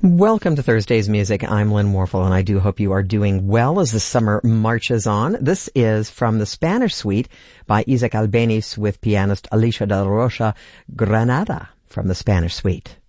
Welcome to Thursday's Music. I'm Lynn Warfel, and I do hope you are doing well as the summer marches on. This is from the Spanish Suite by Isaac Albeniz with pianist Alicia del Rocha, Granada from the Spanish Suite.